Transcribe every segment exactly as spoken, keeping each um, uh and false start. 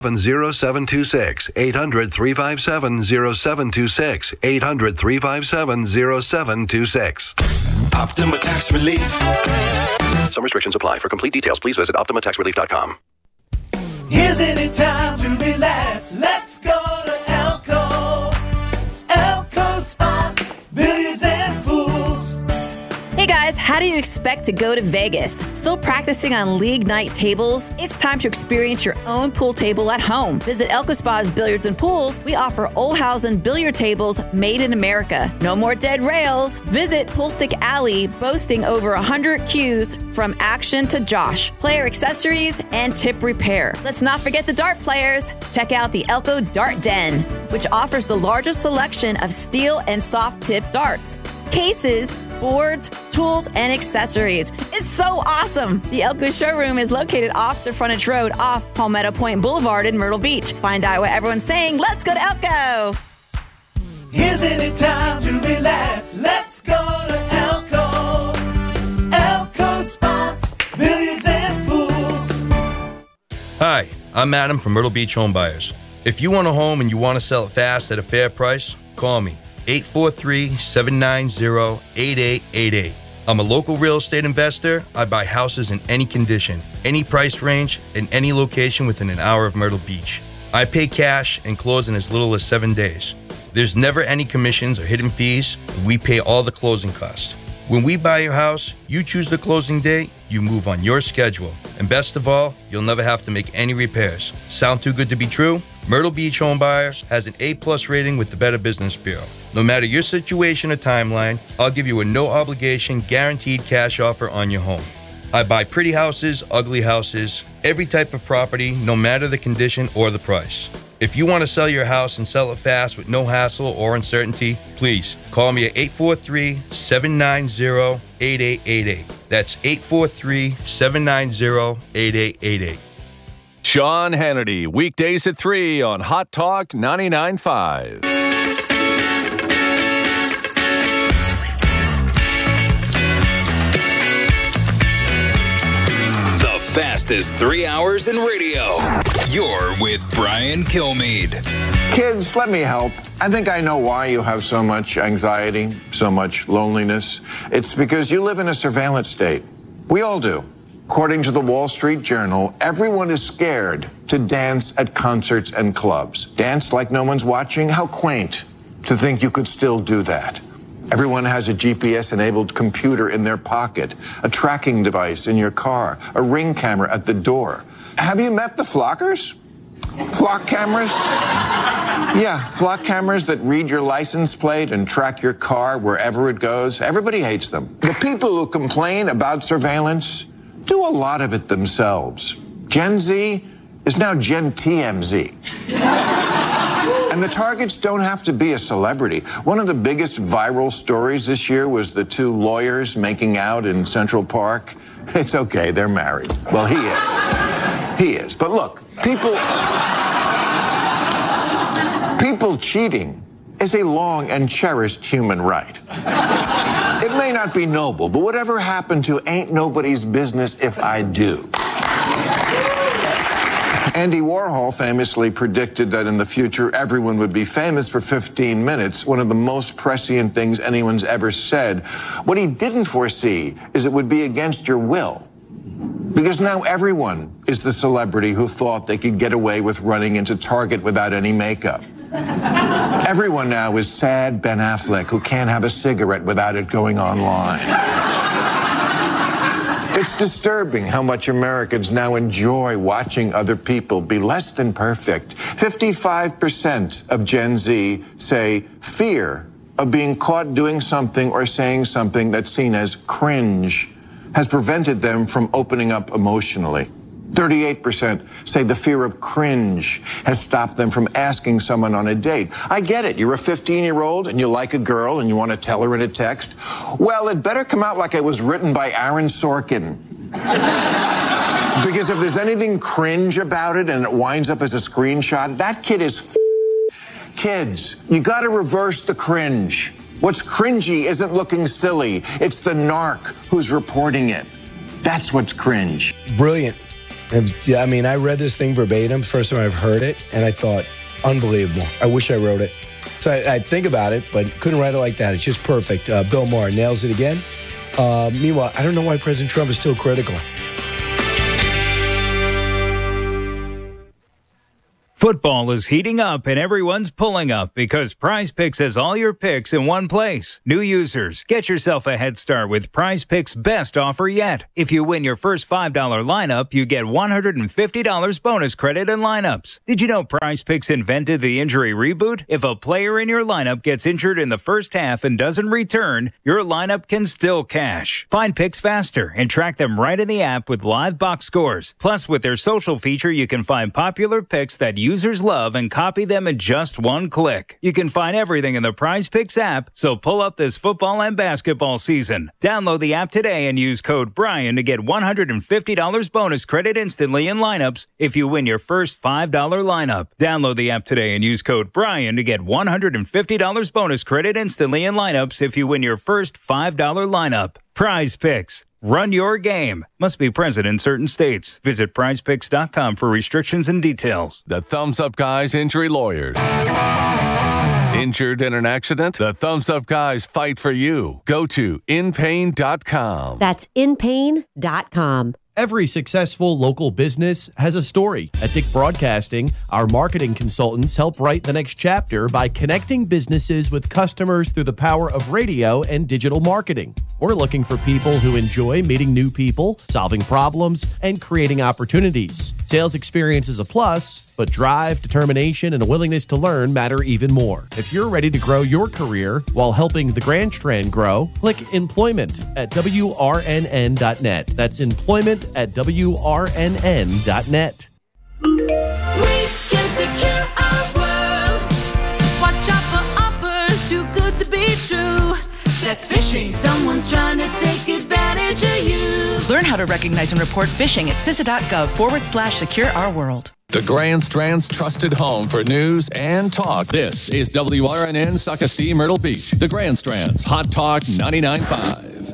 zero seven two six, eight hundred, three five seven, zero seven two six, eight hundred, three five seven, zero seven two six. Optima Tax Relief. Some restrictions apply. For complete details, please visit optima tax relief dot com. Isn't it time to relax? Let's go to Elko. Elko Spas, Billiards and Pools. Hey guys, how do you expect to go to Vegas? Still practicing on league night tables? It's time to experience your own pool table at home. Visit Elko Spas Billiards and Pools. We offer Olhausen billiard tables made in America. No more dead rails. Visit Poolstick Alley, boasting over one hundred cues from action to Josh, player accessories, and tip repair. Let's not forget the dart players. Check out the Elko Dart Den, which offers the largest selection of steel and soft tip darts, cases, boards, tools, and accessories. It's so awesome! The Elko showroom is located off the frontage road off Palmetto Point Boulevard in Myrtle Beach. Find out what everyone's saying. Let's go to Elko! Isn't it time to relax? Let's go to Elko. Elko Spas, Billiards and Pools. Hi, I'm Adam from Myrtle Beach Home Buyers. If you want a home and you want to sell it fast at a fair price, call me. eight four three, seven nine zero, eight eight eight eight. I'm a local real estate investor. I buy houses in any condition, any price range, in any location within an hour of Myrtle Beach. I pay cash and close in as little as seven days. There's never any commissions or hidden fees. We pay all the closing costs. When we buy your house, you choose the closing date, you move on your schedule. And best of all, you'll never have to make any repairs. Sound too good to be true? Myrtle Beach Home Buyers has an A plus rating with the Better Business Bureau. No matter your situation or timeline, I'll give you a no-obligation, guaranteed cash offer on your home. I buy pretty houses, ugly houses, every type of property, no matter the condition or the price. If you want to sell your house and sell it fast with no hassle or uncertainty, please call me at eight four three, seven nine zero, eight eight eight eight. That's eight four three, seven nine zero, eight eight eight eight. Sean Hannity, weekdays at three on Hot Talk ninety-nine point five. The fastest three hours in radio. You're with Brian Kilmeade. Kids, let me help. I think I know why you have so much anxiety, so much loneliness. It's because you live in a surveillance state. We all do. According to the Wall Street Journal, everyone is scared to dance at concerts and clubs. Dance like no one's watching? How quaint to think you could still do that. Everyone has a G P S-enabled computer in their pocket, a tracking device in your car, a Ring camera at the door. Have you met the flockers? Flock cameras? Yeah, flock cameras that read your license plate and track your car wherever it goes. Everybody hates them. The people who complain about surveillance do a lot of it themselves. Gen Z is now Gen T M Z. And the targets don't have to be a celebrity. One of the biggest viral stories this year was the two lawyers making out in Central Park. It's okay, they're married. Well, he is. He is. But look, people... people cheating is a long and cherished human right. It may not be noble, but whatever happened to ain't nobody's business if I do. Andy Warhol famously predicted that in the future everyone would be famous for fifteen minutes, one of the most prescient things anyone's ever said. What he didn't foresee is it would be against your will. Because now everyone is the celebrity who thought they could get away with running into Target without any makeup. Everyone now is sad Ben Affleck who can't have a cigarette without it going online. It's disturbing how much Americans now enjoy watching other people be less than perfect. fifty-five percent of Gen Z say fear of being caught doing something or saying something that's seen as cringe has prevented them from opening up emotionally. thirty-eight percent say the fear of cringe has stopped them from asking someone on a date. I get it. You're a fifteen-year-old and you like a girl and you want to tell her in a text. Well, it better come out like it was written by Aaron Sorkin. Because if there's anything cringe about it and it winds up as a screenshot, that kid is f***. Kids, you got to reverse the cringe. What's cringy isn't looking silly. It's the narc who's reporting it. That's what's cringe. Brilliant. And, yeah, I mean, I read this thing verbatim, first time I've heard it, and I thought, unbelievable. I wish I wrote it. So I, I think about it, but couldn't write it like that. It's just perfect. Uh, Bill Maher nails it again. Uh, meanwhile, I don't know why President Trump is still critical. Football is heating up and everyone's pulling up because Prize Picks has all your picks in one place. New users, get yourself a head start with Prize Picks' best offer yet. If you win your first five dollar lineup, you get one hundred fifty dollars bonus credit in lineups. Did you know Prize Picks invented the injury reboot? If a player in your lineup gets injured in the first half and doesn't return, your lineup can still cash. Find picks faster and track them right in the app with live box scores. Plus, with their social feature, you can find popular picks that you users love and copy them in just one click. You can find everything in the Prize Picks app, so pull up this football and basketball season. Download the app today and use code Brian to get one hundred fifty dollars bonus credit instantly in lineups if you win your first five dollar lineup. Download the app today and use code Brian to get one hundred fifty dollars bonus credit instantly in lineups if you win your first five dollar lineup. Prize Picks. Run your game. Must be present in certain states. Visit prize picks dot com for restrictions and details. The Thumbs Up Guys Injury Lawyers. Injured in an accident? The Thumbs Up Guys fight for you. Go to in pain dot com. That's in pain dot com. Every successful local business has a story. At Dick Broadcasting, our marketing consultants help write the next chapter by connecting businesses with customers through the power of radio and digital marketing. We're looking for people who enjoy meeting new people, solving problems, and creating opportunities. Sales experience is a plus, but drive, determination, and a willingness to learn matter even more. If you're ready to grow your career while helping the Grand Strand grow, click employment at W R N N dot net. That's employment at W R N N dot net. We can secure our world. Watch out for offers too good to be true. That's phishing. Someone's trying to take advantage of you. Learn how to recognize and report phishing at C I S A dot gov forward slash secure our world. The Grand Strand's trusted home for news and talk. This is W R N N Suckastee Myrtle Beach. The Grand Strand's Hot Talk ninety-nine point five.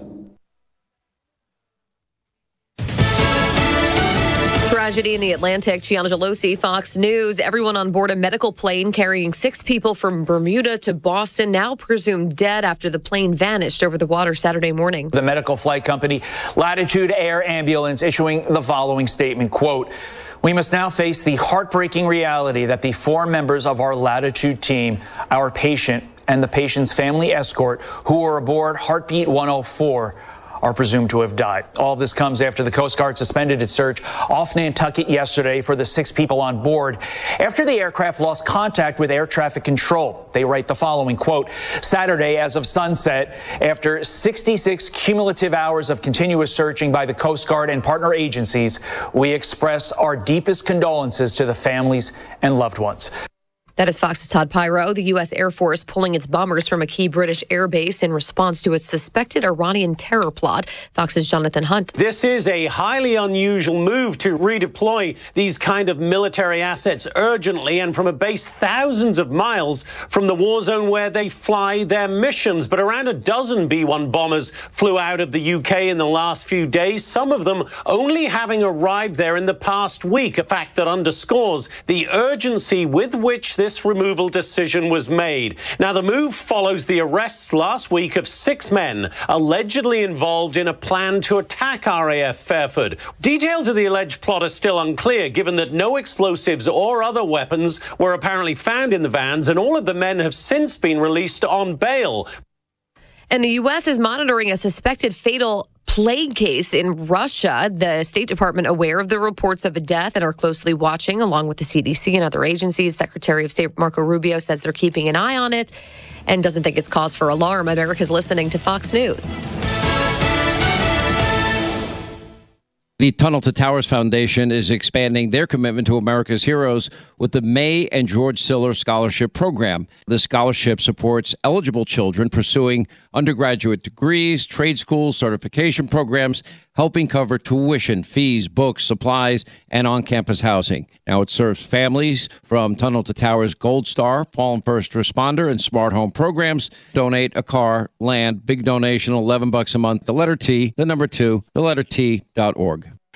Tragedy in the Atlantic. Gianna Gelosi, Fox News. Everyone on board a medical plane carrying six people from Bermuda to Boston now presumed dead after the plane vanished over the water Saturday morning. The medical flight company Latitude Air Ambulance issuing the following statement, quote, "We must now face the heartbreaking reality that the four members of our Latitude team, our patient and the patient's family escort who were aboard Heartbeat one oh four are presumed to have died." All of this comes after the Coast Guard suspended its search off Nantucket yesterday for the six people on board after the aircraft lost contact with air traffic control. They write the following, quote, "Saturday as of sunset, after sixty-six cumulative hours of continuous searching by the Coast Guard and partner agencies, we express our deepest condolences to the families and loved ones." That is Fox's Todd Pyro. The U S Air Force pulling its bombers from a key British airbase in response to a suspected Iranian terror plot. Fox's Jonathan Hunt. This is a highly unusual move to redeploy these kind of military assets urgently and from a base thousands of miles from the war zone where they fly their missions. But around a dozen B one bombers flew out of the U K in the last few days, some of them only having arrived there in the past week, a fact that underscores the urgency with which this This removal decision was made. Now, the move follows the arrests last week of six men allegedly involved in a plan to attack R A F Fairford. Details of the alleged plot are still unclear, given that no explosives or other weapons were apparently found in the vans, and all of the men have since been released on bail. And the U S is monitoring a suspected fatal plague case in Russia. The State Department aware of the reports of a death and are closely watching, along with the C D C and other agencies. Secretary of State Marco Rubio says they're keeping an eye on it and doesn't think it's cause for alarm. America's listening to Fox News. The Tunnel to Towers Foundation is expanding their commitment to America's heroes with the May and George Siller Scholarship Program. The scholarship supports eligible children pursuing undergraduate degrees, trade schools, certification programs, helping cover tuition, fees, books, supplies, and on-campus housing. Now it serves families from Tunnel to Towers Gold Star, Fallen First Responder, and Smart Home programs. Donate a car, land, big donation, eleven bucks a month. The letter T, the number two, the letter T dot org.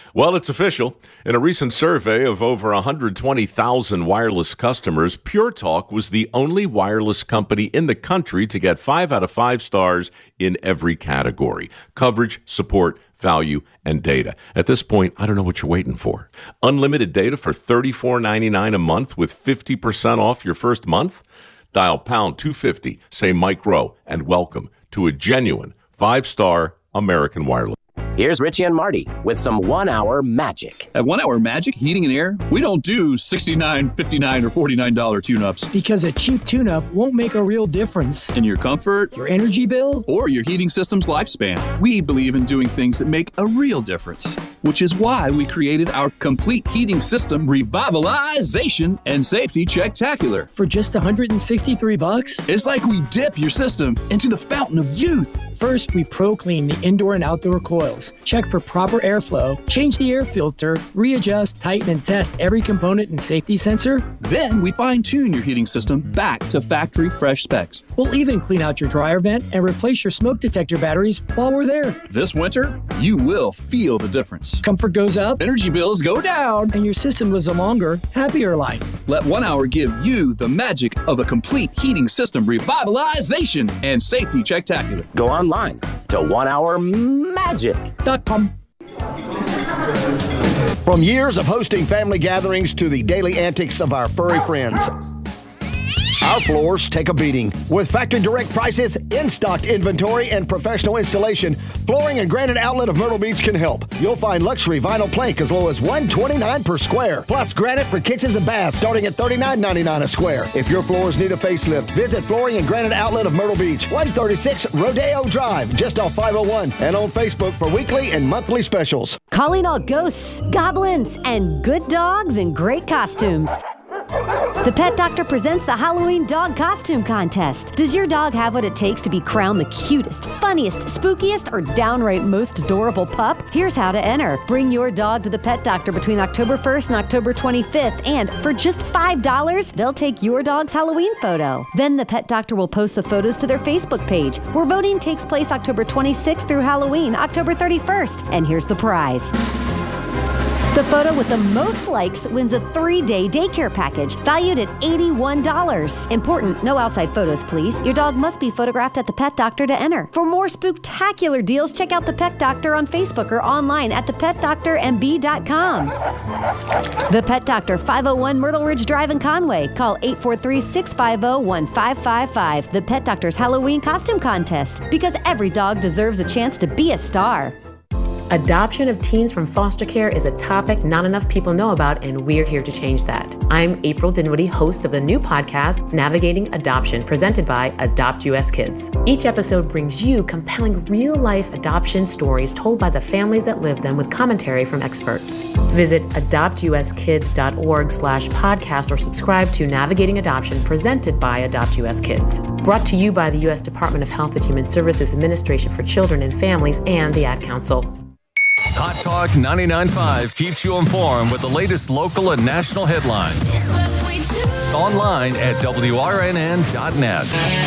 Well, it's official. In a recent survey of over one hundred twenty thousand wireless customers, Pure Talk was the only wireless company in the country to get five out of five stars in every category: coverage, support, value, and data. At this point, I don't know what you're waiting for. Unlimited data for thirty-four ninety-nine a month with fifty percent off your first month? Dial pound two fifty, say Mike Rowe, and welcome to a genuine five-star American Wireless. Here's Richie and Marty with some one-hour magic. At One Hour Magic Heating and Air, we don't do sixty-nine dollars, fifty-nine dollars, or forty-nine dollars tune-ups. Because a cheap tune-up won't make a real difference in your comfort, your energy bill, or your heating system's lifespan. We believe in doing things that make a real difference, which is why we created our complete heating system revitalization and safety checktacular. For just one hundred sixty-three bucks? It's like we dip your system into the fountain of youth. First, we pro-clean the indoor and outdoor coils, check for proper airflow, change the air filter, readjust, tighten, and test every component and safety sensor. Then we fine-tune your heating system back to factory fresh specs. We'll even clean out your dryer vent and replace your smoke detector batteries while we're there. This winter, you will feel the difference. Comfort goes up, energy bills go down, and your system lives a longer, happier life. Let One Hour give you the magic of a complete heating system revitalization and safety checktacular. Go online to one hour magic dot com. From years of hosting family gatherings to the daily antics of our furry friends, our floors take a beating. With factory direct prices, in-stock inventory, and professional installation, Flooring and Granite Outlet of Myrtle Beach can help. You'll find luxury vinyl plank as low as one hundred twenty-nine dollars per square, plus granite for kitchens and baths starting at thirty-nine ninety-nine a square. If your floors need a facelift, visit Flooring and Granite Outlet of Myrtle Beach, one thirty-six Rodeo Drive, just off five oh one, and on Facebook for weekly and monthly specials. Calling all ghosts, goblins, and good dogs in great costumes. The Pet Doctor presents the Halloween Dog Costume Contest. Does your dog have what it takes to be crowned the cutest, funniest, spookiest, or downright most adorable pup? Here's how to enter. Bring your dog to the Pet Doctor between October first and October twenty-fifth, and for just five dollars, they'll take your dog's Halloween photo. Then the Pet Doctor will post the photos to their Facebook page, where voting takes place October twenty-sixth through Halloween, October thirty-first. And here's the prize. The photo with the most likes wins a three-day daycare package valued at eighty-one dollars. Important, no outside photos, please. Your dog must be photographed at the Pet Doctor to enter. For more spooktacular deals, check out the Pet Doctor on Facebook or online at the pet doctor m b dot com. The Pet Doctor, five oh one Myrtle Ridge Drive in Conway. Call eight four three, six five zero, one five five five. The Pet Doctor's Halloween Costume Contest. Because every dog deserves a chance to be a star. Adoption of teens from foster care is a topic not enough people know about, and we're here to change that. I'm April Dinwiddie, host of the new podcast, Navigating Adoption, presented by Adopt U S Kids. Each episode brings you compelling real-life adoption stories told by the families that live them with commentary from experts. Visit adopt u s kids dot org slash podcast or subscribe to Navigating Adoption, presented by Adopt U S Kids. Brought to you by the U S Department of Health and Human Services Administration for Children and Families and the Ad Council. Hot Talk ninety-nine point five keeps you informed with the latest local and national headlines. Online at W R N N dot net.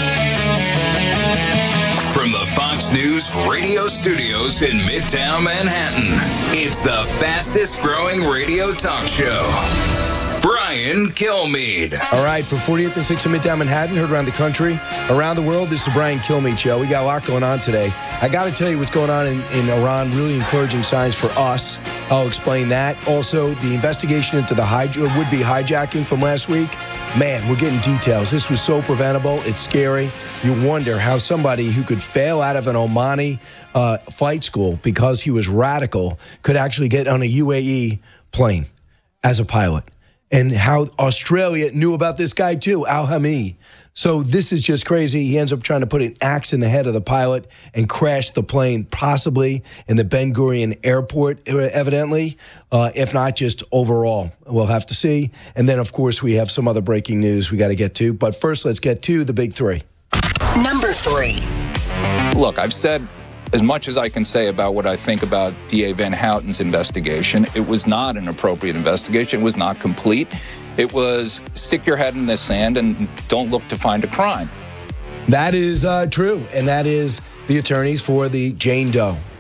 From the Fox News radio studios in Midtown Manhattan, it's the fastest growing radio talk show. Brian Kilmeade. All right, for fortieth and sixth in Midtown Manhattan, heard around the country, around the world, this is Brian Kilmeade Show. We got a lot going on today. I got to tell you what's going on in, in Iran, really encouraging signs for us. I'll explain that. Also, the investigation into the hij- would-be hijacking from last week. Man, we're getting details. This was so preventable. It's scary. You wonder how somebody who could fail out of an Omani uh, flight school because he was radical could actually get on a U A E plane as a pilot. And how Australia knew about this guy too, Al-Hami. So this is just crazy. He ends up trying to put an axe in the head of the pilot and crash the plane, possibly in the Ben Gurion airport, evidently, uh, if not just overall. We'll have to see. And then, of course, we have some other breaking news we got to get to. But first, let's get to the big three. Number three. Look, I've said as much as I can say about what I think about D A Van Houten's investigation. It was not an appropriate investigation. It was not complete. It was stick your head in the sand and don't look to find a crime. That is uh, true, and that is the attorneys for the Jane Doe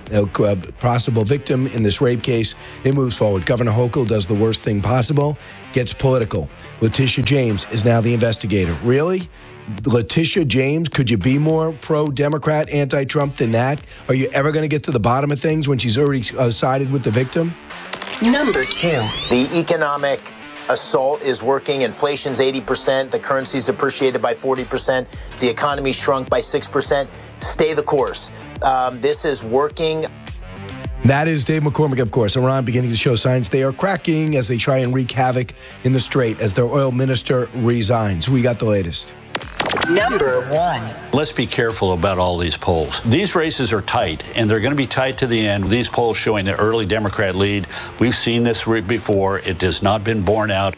a possible victim in this rape case. It moves forward. Governor Hochul does the worst thing possible, gets political. Letitia James is now the investigator. Really? Letitia James, could you be more pro-Democrat, anti-Trump than that? Are you ever going to get to the bottom of things when she's already uh, sided with the victim? Number two. The economic assault is working. Inflation's eighty percent. The currency's appreciated by forty percent. The economy shrunk by six percent. Stay the course. Um, this is working. That is Dave McCormick, of course. Iran beginning to show signs they are cracking as they try and wreak havoc in the Strait as their oil minister resigns. We got the latest. Number one. Let's be careful about all these polls. These races are tight, and they're going to be tight to the end. These polls showing the early Democrat lead. We've seen this before. It has not been borne out.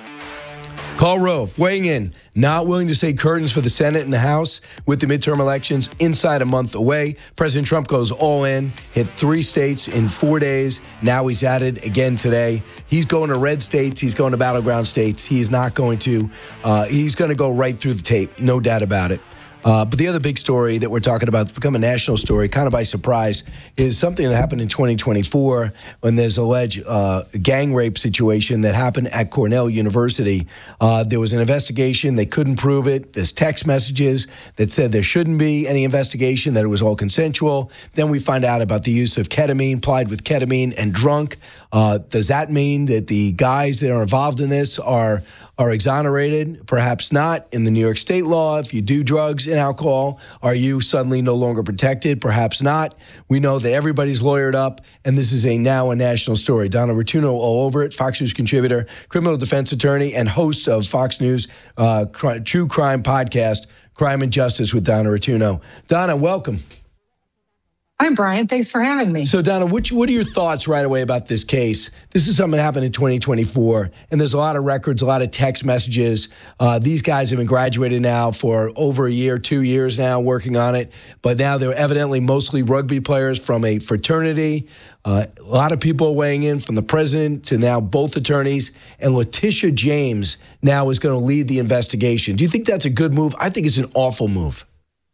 Karl Rove weighing in, not willing to say curtains for the Senate and the House with the midterm elections inside a month away. President Trump goes all in, hit three states in four days. Now he's at it again today. He's going to red states. He's going to battleground states. He's not going to, uh, he's going to go right through the tape. No doubt about it. Uh, but the other big story that we're talking about, it's become a national story, kind of by surprise, is something that happened in twenty twenty-four when there's alleged uh, gang rape situation that happened at Cornell University. Uh, there was an investigation. They couldn't prove it. There's text messages that said there shouldn't be any investigation, that it was all consensual. Then we find out about the use of ketamine, plied with ketamine and drunk. Uh, does that mean that the guys that are involved in this are are exonerated? Perhaps not. In the New York state law, if you do drugs and alcohol, are you suddenly no longer protected? Perhaps not. We know that everybody's lawyered up, and this is a now a national story. Donna Rotuno all over it, Fox News contributor, criminal defense attorney, and host of Fox News uh, True Crime podcast, Crime and Justice with Donna Rotuno. Donna, welcome. Hi, Brian. Thanks for having me. So, Donna, what, what are your thoughts right away about this case? This is something that happened in twenty twenty-four, and there's a lot of records, a lot of text messages. Uh, these guys have been graduated now for over a year, two years now, working on it. But now they're evidently mostly rugby players from a fraternity. Uh, a lot of people weighing in, from the president to now both attorneys. And Letitia James now is going to lead the investigation. Do you think that's a good move? I think it's an awful move.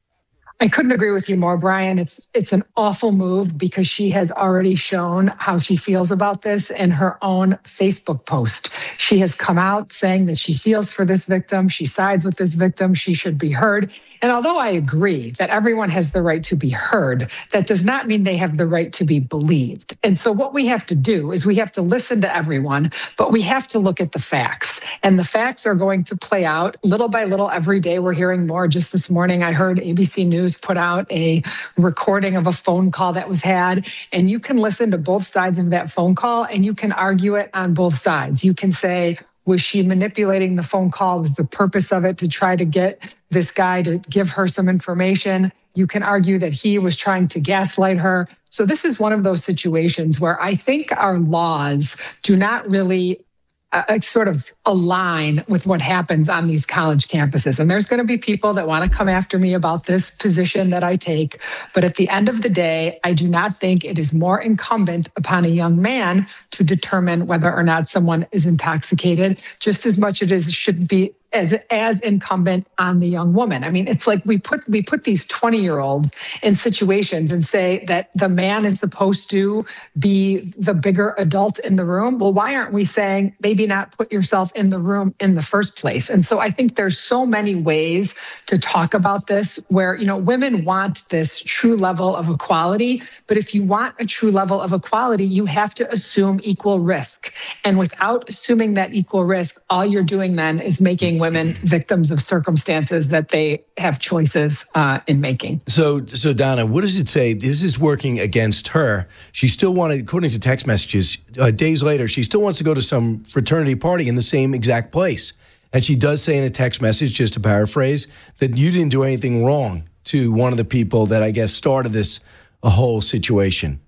I couldn't agree with you more, Brian. It's it's an awful move because she has already shown how she feels about this in her own Facebook post. She has come out saying that she feels for this victim. She sides with this victim. She should be heard. And although I agree that everyone has the right to be heard, that does not mean they have the right to be believed. And so what we have to do is we have to listen to everyone, but we have to look at the facts. And the facts are going to play out little by little every day. We're hearing more. Just this morning, I heard A B C News put out a recording of a phone call that was had. And you can listen to both sides of that phone call, and you can argue it on both sides. You can say, was she manipulating the phone call? Was the purpose of it to try to get this guy to give her some information? You can argue that he was trying to gaslight her. So this is one of those situations where I think our laws do not really uh, sort of align with what happens on these college campuses. And there's going to be people that want to come after me about this position that I take. But at the end of the day, I do not think it is more incumbent upon a young man to determine whether or not someone is intoxicated, just as much as it should be as as incumbent on the young woman. I mean, it's like we put we put these twenty-year-olds in situations and say that the man is supposed to be the bigger adult in the room. Well, why aren't we saying maybe not put yourself in the room in the first place? And so I think there's so many ways to talk about this where, you know, women want this true level of equality. But if you want a true level of equality, you have to assume equal risk. And without assuming that equal risk, all you're doing then is making women victims of circumstances that they have choices uh, in making. So, so Donna, what does it say? This is working against her. She still wanted, according to text messages, uh, days later, she still wants to go to some fraternity party in the same exact place. And she does say in a text message, just to paraphrase, that you didn't do anything wrong to one of the people that I guess started this a whole situation.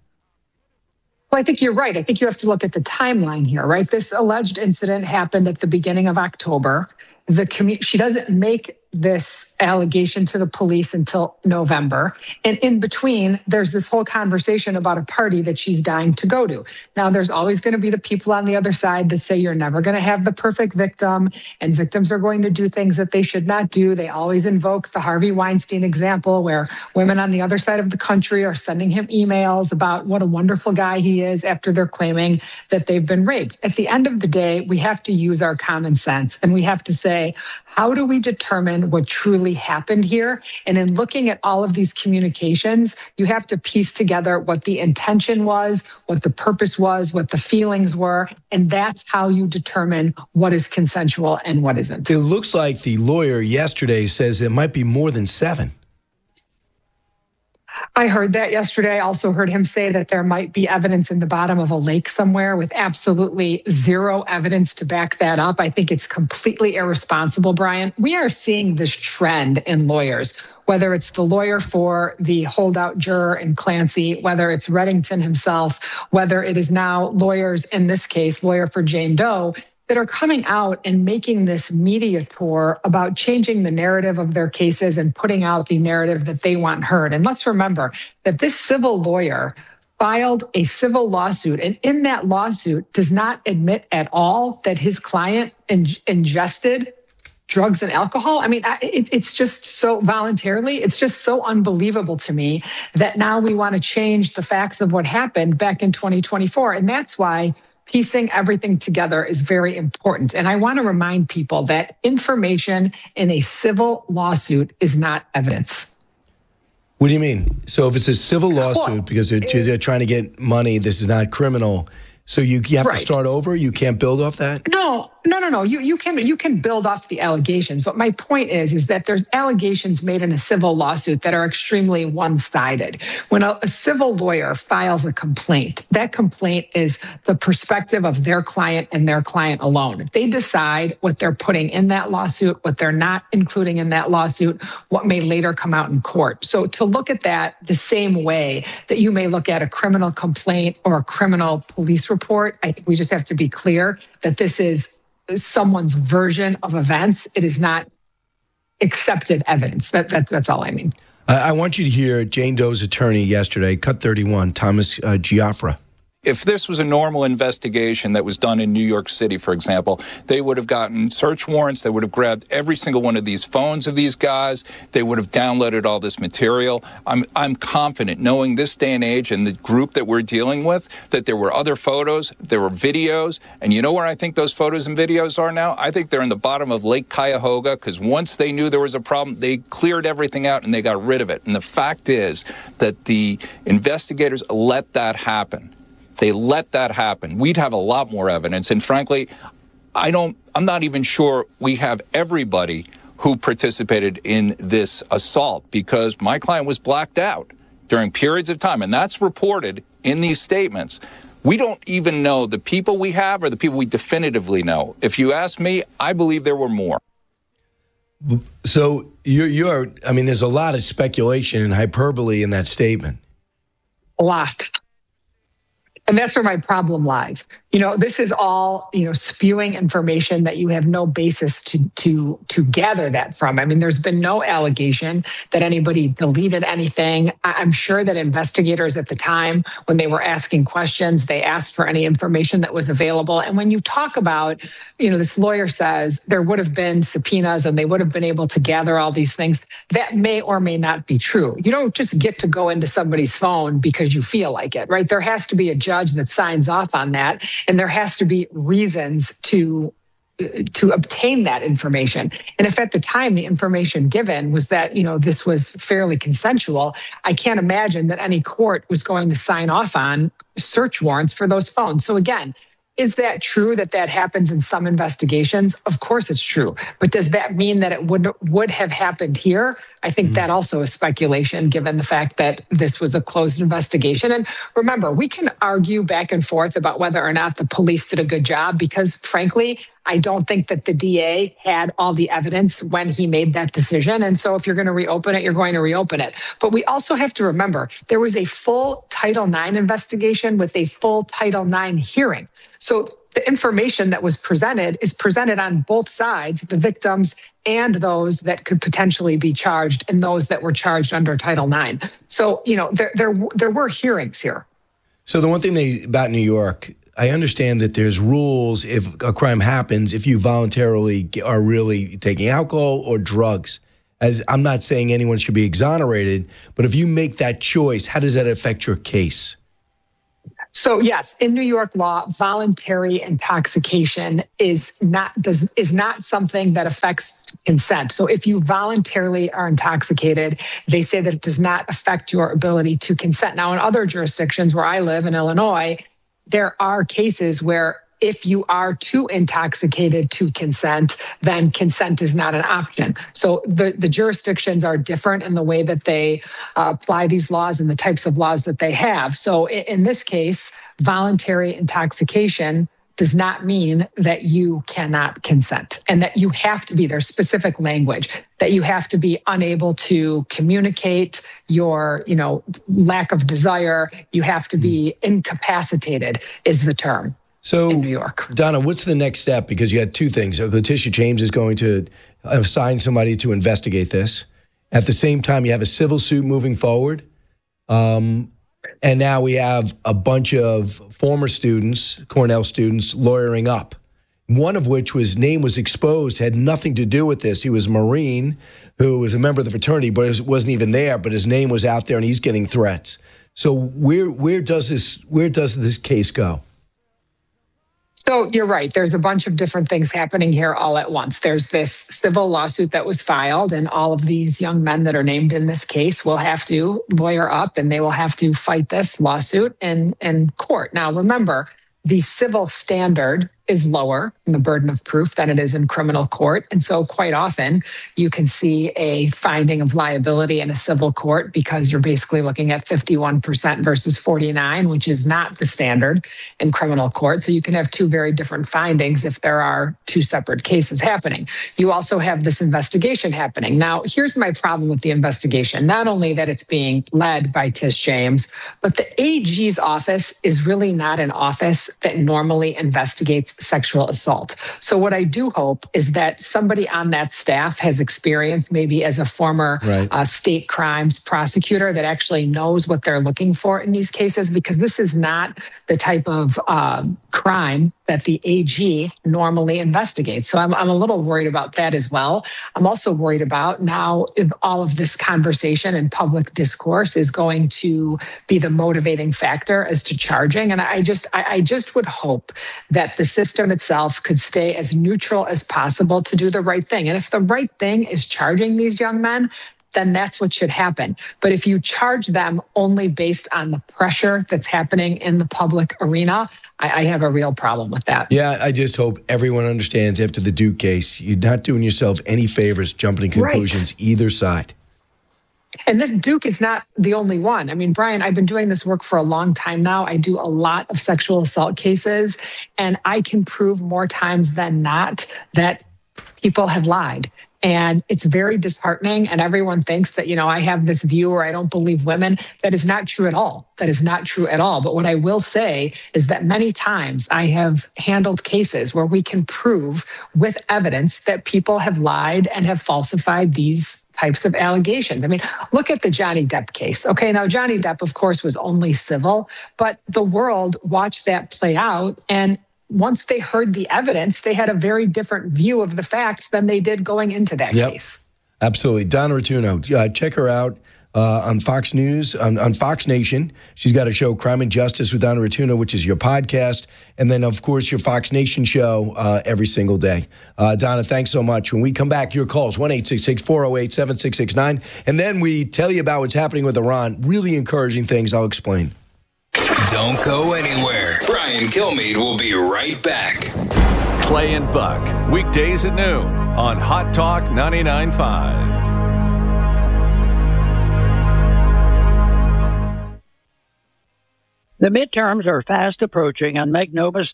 Well, I think you're right. I think you have to look at the timeline here, right? This alleged incident happened at the beginning of October. the commu- she doesn't make this allegation to the police until November. And in between, there's this whole conversation about a party that she's dying to go to. Now, there's always going to be the people on the other side that say you're never going to have the perfect victim, and victims are going to do things that they should not do. They always invoke the Harvey Weinstein example where women on the other side of the country are sending him emails about what a wonderful guy he is after they're claiming that they've been raped. At the end of the day, we have to use our common sense, and we have to say, how do we determine what truly happened here? And in looking at all of these communications, you have to piece together what the intention was, what the purpose was, what the feelings were, and that's how you determine what is consensual and what isn't. It looks like the lawyer yesterday says it might be more than seven. I heard that yesterday. I also heard him say that there might be evidence in the bottom of a lake somewhere with absolutely zero evidence to back that up. I think it's completely irresponsible, Brian. We are seeing this trend in lawyers, whether it's the lawyer for the holdout juror in Clancy, whether it's Reddington himself, whether it is now lawyers, in this case, lawyer for Jane Doe, that are coming out and making this media tour about changing the narrative of their cases and putting out the narrative that they want heard. And let's remember that this civil lawyer filed a civil lawsuit, and in that lawsuit does not admit at all that his client in- ingested drugs and alcohol. I mean, it, it's just so voluntarily, it's just so unbelievable to me that now we want to change the facts of what happened back in twenty twenty-four. And that's why piecing everything together is very important. And I want to remind people that information in a civil lawsuit is not evidence. What do you mean? So if it's a civil lawsuit well, because they're, it, they're trying to get money, this is not criminal. So you, you have right. to start over? You can't build off that? No, no, no, no. You you can you can build off the allegations. But my point is, is that there's allegations made in a civil lawsuit that are extremely one-sided. When a, a civil lawyer files a complaint, that complaint is the perspective of their client and their client alone. They decide what they're putting in that lawsuit, what they're not including in that lawsuit, what may later come out in court. So to look at that the same way that you may look at a criminal complaint or a criminal police report, I think we just have to be clear that this is someone's version of events. It is not accepted evidence. That, that that's all I mean. Uh, I want you to hear Jane Doe's attorney yesterday, Cut thirty-one, Thomas uh, Giaffra. If this was a normal investigation that was done in New York City, for example, they would have gotten search warrants. They would have grabbed every single one of these phones of these guys. They would have downloaded all this material. I'm I'm confident, knowing this day and age and the group that we're dealing with, that there were other photos, there were videos. And you know where I think those photos and videos are now? I think they're in the bottom of Lake Cuyahoga, because once they knew there was a problem, they cleared everything out and they got rid of it. And the fact is that the investigators let that happen. They let that happen. We'd have a lot more evidence. And frankly, I don't, I'm not even sure we have everybody who participated in this assault, because my client was blacked out during periods of time. And that's reported in these statements. We don't even know the people we have or the people we definitively know. If you ask me, I believe there were more. So you're, you're, I mean, there's a lot of speculation and hyperbole in that statement. A lot. And that's where my problem lies. You know, this is all, you know, spewing information that you have no basis to to to gather that from. I mean, there's been no allegation that anybody deleted anything. I'm sure that investigators at the time, when they were asking questions, they asked for any information that was available. And when you talk about, you know, this lawyer says there would have been subpoenas and they would have been able to gather all these things, that may or may not be true. You don't just get to go into somebody's phone because you feel like it, right? There has to be a judge that signs off on that. And there has to be reasons to to obtain that information. And if at the time the information given was that, you know, this was fairly consensual, I can't imagine that any court was going to sign off on search warrants for those phones. So again, is that true that that happens in some investigations? Of course it's true. But does that mean that it would would have happened here? I think mm-hmm. that also is speculation, given the fact that this was a closed investigation. And remember, we can argue back and forth about whether or not the police did a good job, because frankly, I don't think that the D A had all the evidence when he made that decision. And so if you're going to reopen it, you're going to reopen it. But we also have to remember there was a full Title nine investigation with a full Title nine hearing. So the information that was presented is presented on both sides, the victims and those that could potentially be charged and those that were charged under Title nine. So, you know, there there there were hearings here. So the one thing they, about New York, I understand that there's rules if a crime happens, if you voluntarily are really taking alcohol or drugs. As I'm not saying anyone should be exonerated, but if you make that choice, how does that affect your case? So yes, in New York law, voluntary intoxication is not does is not something that affects consent. So if you voluntarily are intoxicated, they say that it does not affect your ability to consent. Now, in other jurisdictions where I live in Illinois, there are cases where if you are too intoxicated to consent, then consent is not an option. So the, the jurisdictions are different in the way that they uh, apply these laws and the types of laws that they have. So in, in this case, voluntary intoxication does not mean that you cannot consent and that you have to be, there's specific language, that you have to be unable to communicate your, you know, lack of desire. You have to be incapacitated is the term. So, in New York. Donna, what's the next step? Because you had two things. So Letitia James is going to assign somebody to investigate this. At the same time, you have a civil suit moving forward. Um, and now we have a bunch of former students, Cornell students, lawyering up. One of which was name was exposed, had nothing to do with this. He was a Marine who was a member of the fraternity, but wasn't even there. But his name was out there, and he's getting threats. So where where does this where does this case go? So you're right. There's a bunch of different things happening here all at once. There's this civil lawsuit that was filed, and all of these young men that are named in this case will have to lawyer up, and they will have to fight this lawsuit in, in court. Now, remember, the civil standard is lower in the burden of proof than it is in criminal court. And so quite often you can see a finding of liability in a civil court because you're basically looking at fifty-one percent versus forty-nine, which is not the standard in criminal court. So you can have two very different findings if there are two separate cases happening. You also have this investigation happening. Now, here's my problem with the investigation. Not only that it's being led by Tish James, but the A G's office is really not an office that normally investigates sexual assault. So what I do hope is that somebody on that staff has experience, maybe as a former right. uh, state crimes prosecutor, that actually knows what they're looking for in these cases, because this is not the type of uh, crime that the A G normally investigates. So I'm, I'm a little worried about that as well. I'm also worried about now if all of this conversation and public discourse is going to be the motivating factor as to charging. And I just, I, I just would hope that the system itself could stay as neutral as possible to do the right thing. And if the right thing is charging these young men, then that's what should happen. But if you charge them only based on the pressure that's happening in the public arena, I, I have a real problem with that. Yeah, I just hope everyone understands after the Duke case, you're not doing yourself any favors jumping to conclusions right. either side. And this Duke is not the only one. I mean, Brian, I've been doing this work for a long time now. I do a lot of sexual assault cases, and I can prove more times than not that people have lied. And it's very disheartening. And everyone thinks that, you know, I have this view where I don't believe women. That is not true at all. That is not true at all. But what I will say is that many times I have handled cases where we can prove with evidence that people have lied and have falsified these types of allegations. I mean, look at the Johnny Depp case. Okay, now Johnny Depp, of course, was only civil, but the world watched that play out, and once they heard the evidence, they had a very different view of the facts than they did going into that yep. case. Absolutely. Donna Rotunno, uh, check her out uh, on Fox News, on, on Fox Nation. She's got a show, Crime and Justice with Donna Rotunno, which is your podcast. And then, of course, your Fox Nation show uh, every single day. Uh, Donna, thanks so much. When we come back, your calls, one eight six six, four oh eight, seven six six nine. And then we tell you about what's happening with Iran. Really encouraging things. I'll explain. Don't go anywhere. Brian Kilmeade will be right back. Clay and Buck, weekdays at noon on Hot Talk ninety-nine point five. The midterms are fast approaching, and make no mistake,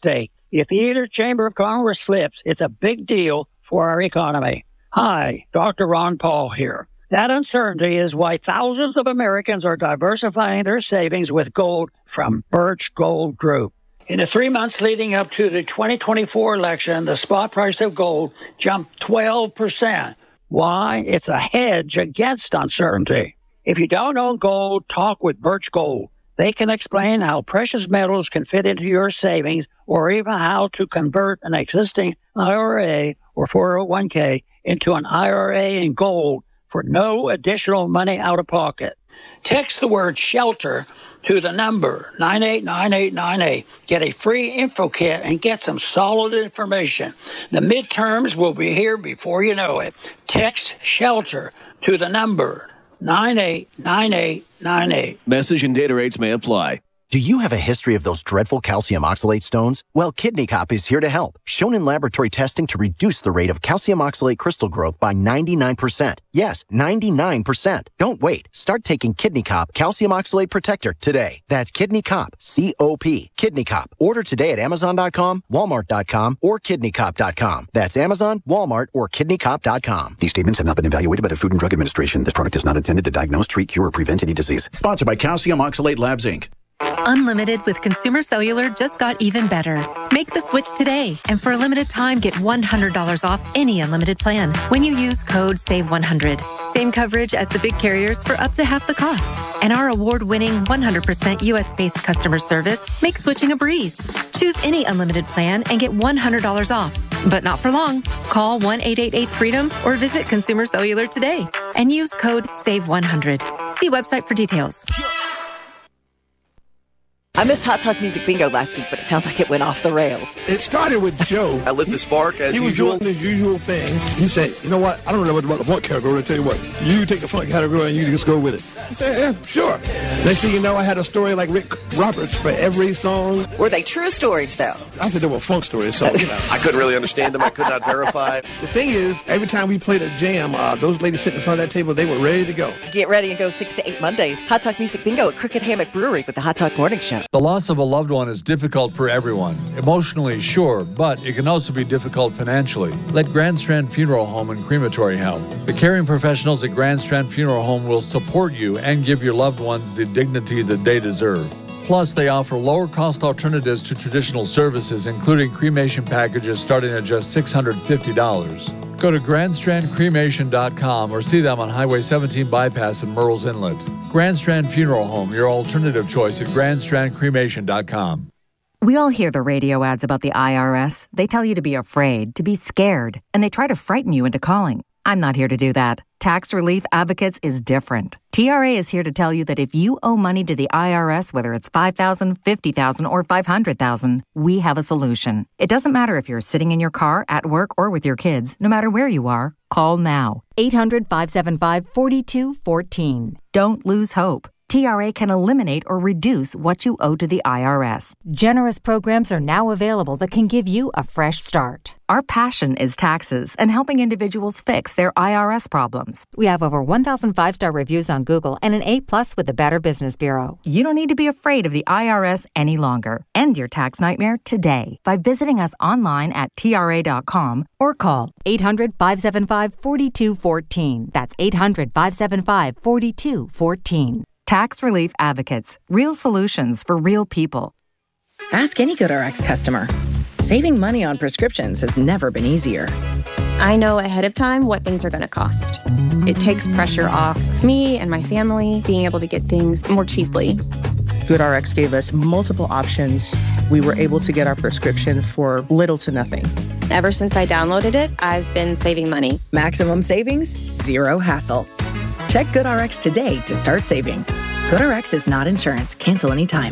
If either chamber of Congress flips, it's a big deal for our economy. Hi, Doctor Ron Paul here. That uncertainty is why thousands of Americans are diversifying their savings with gold from Birch Gold Group. In the three months leading up to the twenty twenty-four election, the spot price of gold jumped twelve percent. Why? It's a hedge against uncertainty. If you don't own gold, talk with Birch Gold. They can explain how precious metals can fit into your savings or even how to convert an existing I R A or four oh one k into an I R A in gold for no additional money out of pocket. Text the word SHELTER to the number nine eight nine eight nine eight. Get a free info kit and get some solid information. The midterms will be here before you know it. Text SHELTER to the number nine eight nine eight nine eight. Message and data rates may apply. Do you have a history of those dreadful calcium oxalate stones? Well, Kidney Cop is here to help. Shown in laboratory testing to reduce the rate of calcium oxalate crystal growth by ninety-nine percent. Yes, ninety-nine percent. Don't wait. Start taking Kidney Cop Calcium Oxalate Protector today. That's Kidney Cop, C O P. Kidney Cop. Order today at Amazon dot com, Walmart dot com, or Kidney Cop dot com. That's Amazon, Walmart, or Kidney Cop dot com. These statements have not been evaluated by the Food and Drug Administration. This product is not intended to diagnose, treat, cure, or prevent any disease. Sponsored by Calcium Oxalate Labs, Incorporated. Unlimited with Consumer Cellular just got even better. Make the switch today, and for a limited time, get one hundred dollars off any unlimited plan when you use code save one hundred. Same coverage as the big carriers for up to half the cost. And our award-winning one hundred percent U S-based customer service makes switching a breeze. Choose any unlimited plan and get one hundred dollars off. But not for long. Call one eight eight eight freedom or visit Consumer Cellular today and use code save one hundred. See website for details. I missed Hot Talk Music Bingo last week, but it sounds like it went off the rails. It started with Joe. I lit the spark as he was usual. doing his usual thing. He said, you know what? I don't know much about the funk category. I tell you what, you take the funk category and you just go with it. I said, yeah, sure. Next thing you know, I had a story like Rick Roberts for every song. Were they true stories, though? I said they were funk stories, so, you know. I couldn't really understand them. I could not verify. The thing is, every time we played a jam, uh, those ladies sitting in front of that table, they were ready to go. Get ready and go six to eight Mondays. Hot Talk Music Bingo at Crooked Hammock Brewery with the Hot Talk Morning Show. The loss of a loved one is difficult for everyone. Emotionally, sure, but it can also be difficult financially. Let Grand Strand Funeral Home and Crematory help. The caring professionals at Grand Strand Funeral Home will support you and give your loved ones the dignity that they deserve. Plus, they offer lower-cost alternatives to traditional services, including cremation packages starting at just six hundred fifty dollars. Go to grand strand cremation dot com or see them on Highway seventeen Bypass in Murrells Inlet. Grand Strand Funeral Home, your alternative choice at grand strand cremation dot com. We all hear the radio ads about the I R S. They tell you to be afraid, to be scared, and they try to frighten you into calling. I'm not here to do that. Tax Relief Advocates is different. T R A is here to tell you that if you owe money to the I R S, whether it's five thousand dollars, fifty thousand dollars, or five hundred thousand dollars, we have a solution. It doesn't matter if you're sitting in your car, at work, or with your kids. No matter where you are, call now. eight hundred, five seven five, four two one four. Don't lose hope. T R A can eliminate or reduce what you owe to the I R S. Generous programs are now available that can give you a fresh start. Our passion is taxes and helping individuals fix their I R S problems. We have over one thousand five-star reviews on Google and an A plus with the Better Business Bureau. You don't need to be afraid of the I R S any longer. End your tax nightmare today by visiting us online at T R A dot com or call eight hundred, five seven five, four two one four. That's eight hundred, five seven five, four two one four. Tax Relief Advocates. Real solutions for real people. Ask any GoodRx customer. Saving money on prescriptions has never been easier. I know ahead of time what things are going to cost. It takes pressure off me and my family being able to get things more cheaply. GoodRx gave us multiple options. We were able to get our prescription for little to nothing. Ever since I downloaded it, I've been saving money. Maximum savings, zero hassle. Check GoodRx today to start saving. GoodRx is not insurance. Cancel anytime.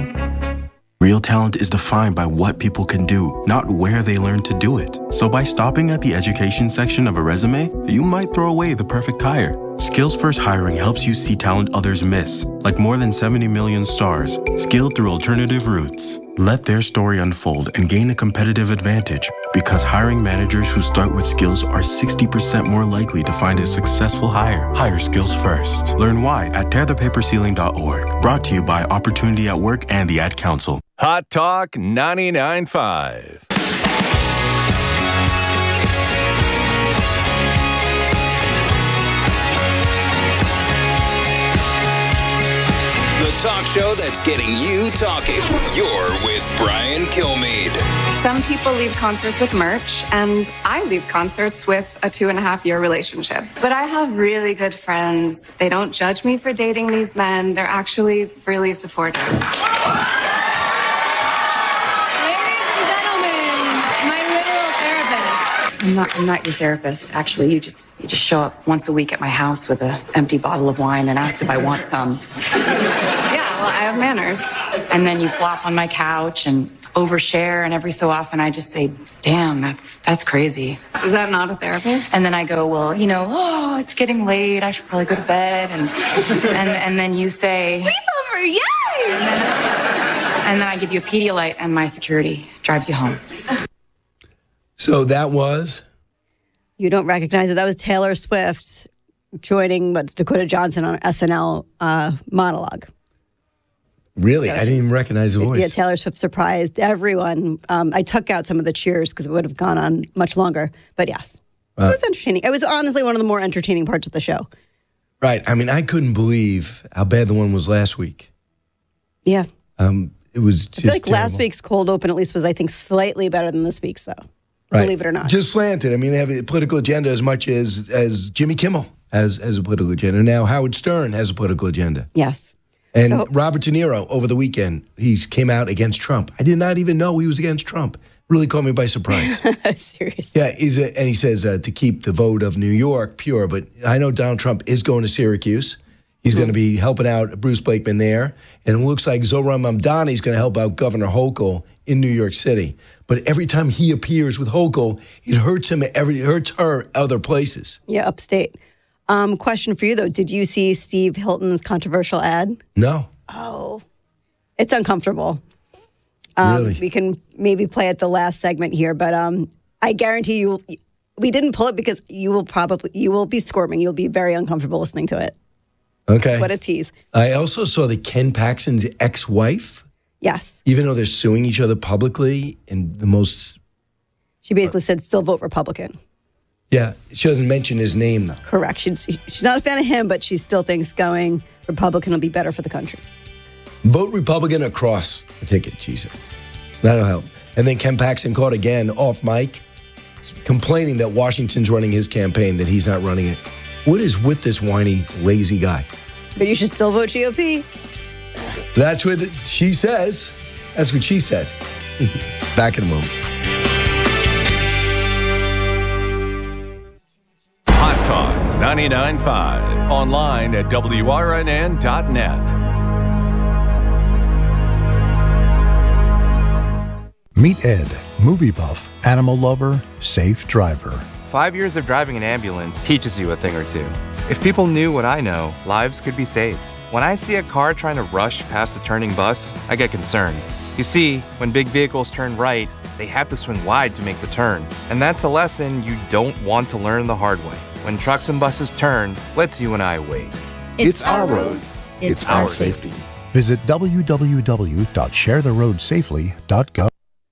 Real talent is defined by what people can do, not where they learn to do it. So by stopping at the education section of a resume, you might throw away the perfect hire. Skills First Hiring helps you see talent others miss, like more than seventy million stars, skilled through alternative routes. Let their story unfold and gain a competitive advantage, because hiring managers who start with skills are sixty percent more likely to find a successful hire. Hire skills first. Learn why at tear the paper ceiling dot org. Brought to you by Opportunity at Work and the Ad Council. Hot Talk ninety-nine point five. The talk show that's getting you talking. You're with Brian Kilmeade. Some people leave concerts with merch, and I leave concerts with a two and a half year relationship. But I have really good friends. They don't judge me for dating these men. They're actually really supportive. Ladies and gentlemen, my literal therapist. I'm not, I'm not your therapist. Actually, you just, you just show up once a week at my house with an empty bottle of wine and ask if I want some. Well, I have manners. And then you flop on my couch and overshare, and every so often I just say, damn, that's that's crazy. Is that not a therapist? And then I go, well, you know, oh, it's getting late. I should probably go to bed. And and, and then you say, sleepover, yay! And then, and then I give you a Pedialyte, and my security drives you home. So that was? You don't recognize it. That was Taylor Swift joining what's Dakota Johnson on S N L uh, monologue. Really? I didn't even recognize the voice. Yeah, Taylor Swift surprised everyone. Um, I took out some of the cheers because it would have gone on much longer. But yes, uh, it was entertaining. It was honestly one of the more entertaining parts of the show. Right. I mean, I couldn't believe how bad the one was last week. Yeah. Um, it was just I feel like terrible. Last week's cold open at least was, I think, slightly better than this week's, though. Right. Believe it or not. Just slanted. I mean, they have a political agenda as much as, as Jimmy Kimmel has, has a political agenda. Now Howard Stern has a political agenda. Yes. And so, Robert De Niro, over the weekend, he came out against Trump. I did not even know he was against Trump. Really caught me by surprise. Seriously. Yeah, he's a, and he says uh, to keep the vote of New York pure. But I know Donald Trump is going to Syracuse. He's mm-hmm. going to be helping out Bruce Blakeman there. And it looks like Zohran Mamdani is going to help out Governor Hochul in New York City. But every time he appears with Hochul, it hurts him. Every it hurts her other places. Yeah, upstate. Um, question for you, though. Did you see Steve Hilton's controversial ad? No. Oh, it's uncomfortable. Um, really? We can maybe play at the last segment here, but um, I guarantee you, we didn't pull it because you will probably, you will be squirming. You'll be very uncomfortable listening to it. Okay. What a tease. I also saw that Ken Paxton's ex-wife. Yes. Even though they're suing each other publicly in the most... She basically said, still vote Republican. Yeah. She doesn't mention his name, though. Correct. She's, she's not a fan of him, but she still thinks going Republican will be better for the country. Vote Republican across the ticket, she said. That'll help. And then Ken Paxton caught again off mic, complaining that Washington's running his campaign, that he's not running it. What is with this whiny, lazy guy? But you should still vote G O P. That's what she says. That's what she said. Back in a moment. Hot Talk ninety-nine point five. Online at W R N N dot net. Meet Ed, movie buff, animal lover, safe driver. Five years of driving an ambulance teaches you a thing or two. If people knew what I know, lives could be saved. When I see a car trying to rush past a turning bus, I get concerned. You see, when big vehicles turn right, they have to swing wide to make the turn. And that's a lesson you don't want to learn the hard way. When trucks and buses turn, let's you and I wait. It's, it's our roads. It's, it's our safety. safety. Visit w w w dot share the road safely dot gov.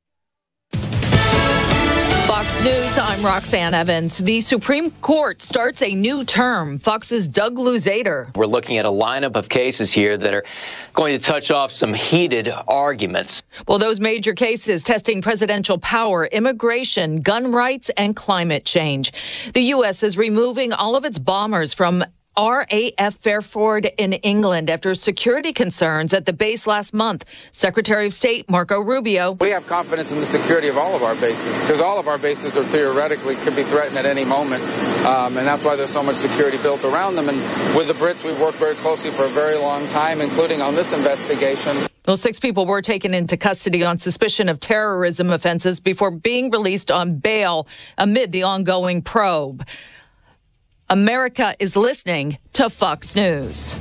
News, I'm Roxanne Evans. The Supreme Court starts a new term. Fox's Doug Luzader. We're looking at a lineup of cases here that are going to touch off some heated arguments. Well, those major cases testing presidential power, immigration, gun rights, and climate change. The U S is removing all of its bombers from R A F Fairford in England after security concerns at the base last month. Secretary of State Marco Rubio. We have confidence in the security of all of our bases because all of our bases are theoretically could be threatened at any moment. Um, and that's why there's so much security built around them. And with the Brits, we've worked very closely for a very long time, including on this investigation. Well, six people were taken into custody on suspicion of terrorism offenses before being released on bail amid the ongoing probe. America is listening to Fox News.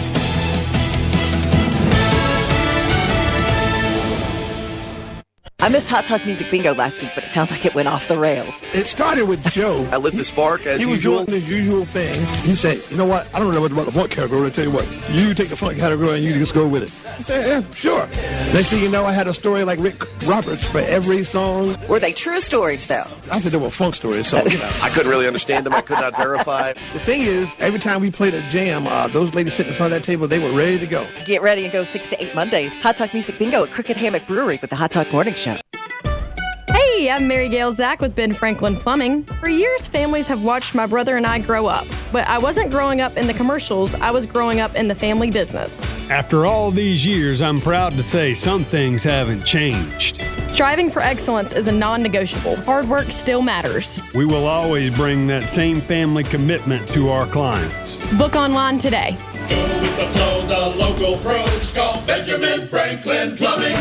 I missed Hot Talk Music Bingo last week, but it sounds like it went off the rails. It started with Joe. I lit the spark as he was usual. doing his usual thing. He said, you know what? I don't know much about the funk category. I tell you what, you take the funk category and you just go with it. I said, yeah, sure. Next thing you know, I had a story like Rick Roberts for every song. Were they true stories, though? I said they were funk stories, so, you know. I couldn't really understand them. I could not verify. The thing is, every time we played a jam, uh, those ladies sitting in front of that table, they were ready to go. Get ready and go six to eight Mondays. Hot Talk Music Bingo at Crooked Hammock Brewery with the Hot Talk Morning Show. Hey, I'm Mary Gail Zach with Ben Franklin Plumbing. For years, families have watched my brother and I grow up. But I wasn't growing up in the commercials, I was growing up in the family business. After all these years, I'm proud to say some things haven't changed. Striving for excellence is a non-negotiable. Hard work still matters. We will always bring that same family commitment to our clients. Book online today. Go with the flow, the local pros call Benjamin Franklin Plumbing.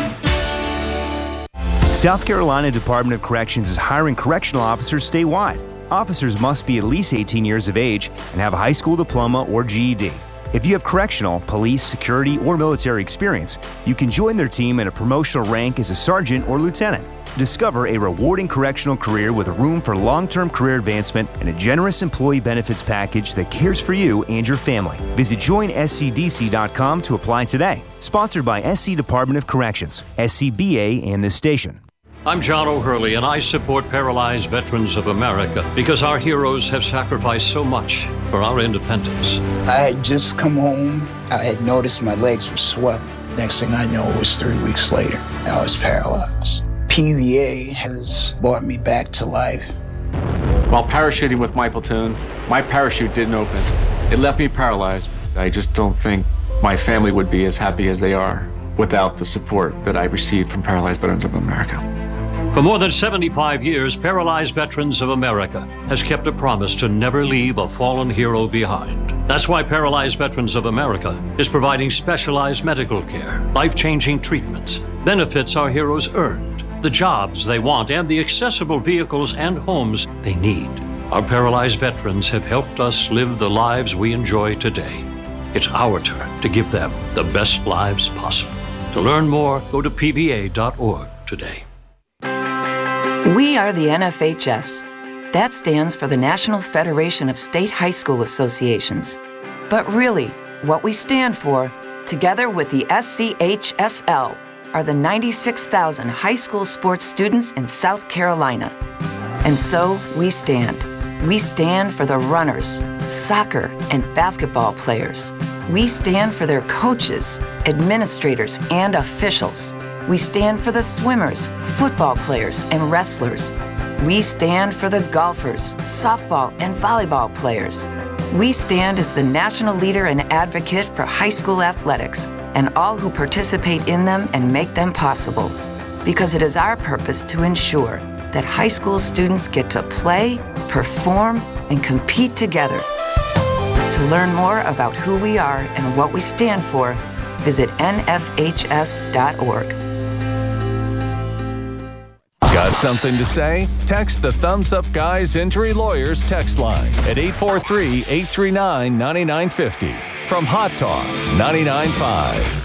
South Carolina Department of Corrections is hiring correctional officers statewide. Officers must be at least eighteen years of age and have a high school diploma or G E D. If you have correctional, police, security, or military experience, you can join their team in a promotional rank as a sergeant or lieutenant. Discover a rewarding correctional career with room for long-term career advancement and a generous employee benefits package that cares for you and your family. Visit join S C D C dot com to apply today. Sponsored by S C Department of Corrections, S C B A, and this station. I'm John O'Hurley, and I support Paralyzed Veterans of America because our heroes have sacrificed so much for our independence. I had just come home. I had noticed my legs were swelling. Next thing I know, it was three weeks later. I was paralyzed. P V A has brought me back to life. While parachuting with my platoon, my parachute didn't open. It left me paralyzed. I just don't think my family would be as happy as they are without the support that I received from Paralyzed Veterans of America. For more than seventy-five years, Paralyzed Veterans of America has kept a promise to never leave a fallen hero behind. That's why Paralyzed Veterans of America is providing specialized medical care, life-changing treatments, benefits our heroes earned, the jobs they want, and the accessible vehicles and homes they need. Our paralyzed veterans have helped us live the lives we enjoy today. It's our turn to give them the best lives possible. To learn more, go to P V A dot org today. We are the N F H S. That stands for the National Federation of State High School Associations. But really, what we stand for, together with the S C H S L, are the ninety-six thousand high school sports students in South Carolina. And so we stand. We stand for the runners, soccer and basketball players. We stand for their coaches, administrators, and officials. We stand for the swimmers, football players, and wrestlers. We stand for the golfers, softball, and volleyball players. We stand as the national leader and advocate for high school athletics and all who participate in them and make them possible. Because it is our purpose to ensure that high school students get to play, perform, and compete together. To learn more about who we are and what we stand for, visit N F H S dot org. Got something to say? Text the Thumbs Up Guys Injury Lawyers text line at eight four three, eight three nine, nine nine five zero from Hot Talk ninety-nine point five.